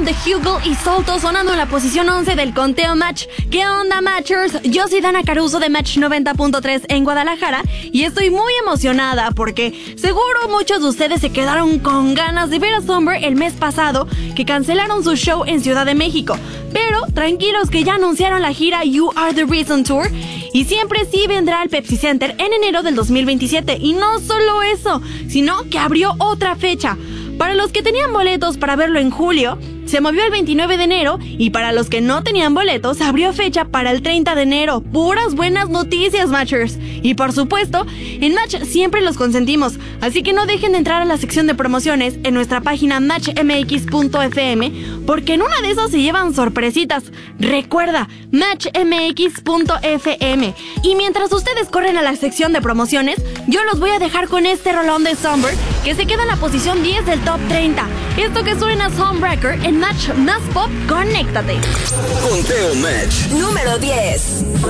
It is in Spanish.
de Hugel y Salto sonando en la posición 11 del conteo Match. ¿Qué onda, Matchers? Yo soy Dana Caruso de Match 90.3 en Guadalajara y estoy muy emocionada porque seguro muchos de ustedes se quedaron con ganas de ver a Somber el mes pasado, que cancelaron su show en Ciudad de México. Pero tranquilos que ya anunciaron la gira You Are The Reason Tour y siempre sí vendrá al Pepsi Center en enero del 2027. Y no solo eso, sino que abrió otra fecha. Para los que tenían boletos para verlo en julio, se movió el 29 de enero y para los que no tenían boletos, abrió fecha para el 30 de enero. Puras buenas noticias, Matchers. Y por supuesto, en Match siempre los consentimos, así que no dejen de entrar a la sección de promociones en nuestra página matchmx.fm, porque en una de esas se llevan sorpresitas. Recuerda, matchmx.fm. Y mientras ustedes corren a la sección de promociones, yo los voy a dejar con este rolón de Somber, que se queda en la posición 10 del Top 30. Esto que suena es Homebreaker en Match Más Pop. Conéctate. Conteo Match número 10.